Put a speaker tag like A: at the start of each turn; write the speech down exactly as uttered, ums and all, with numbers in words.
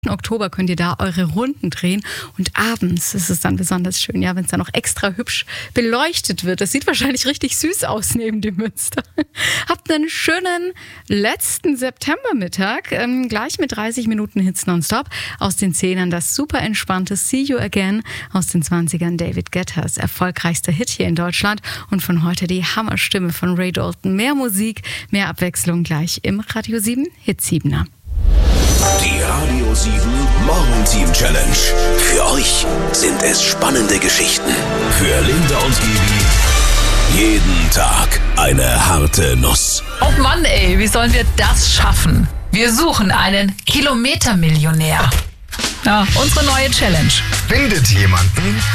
A: Oktober könnt ihr da eure Runden drehen und abends ist es dann besonders schön, ja, wenn es dann noch extra hübsch beleuchtet wird. Das sieht wahrscheinlich richtig süß aus neben dem Münster. Habt einen schönen letzten Septembermittag, ähm, gleich mit dreißig Minuten Hits nonstop. Aus den Zehnern das super entspannte See You Again, aus den zwanzigern David Guettas erfolgreichster Hit hier in Deutschland und von heute die Hammerstimme von Ray Dalton. Mehr Musik, mehr Abwechslung gleich im Radio sieben Hit siebener.
B: Die Radio sieben Morgenteam Challenge. Für euch sind es spannende Geschichten. Für Linda und Gibi jeden Tag eine harte Nuss.
C: Oh Mann, ey, wie sollen wir das schaffen? Wir suchen einen Kilometermillionär. Ja, unsere neue Challenge.
D: Findet jemanden,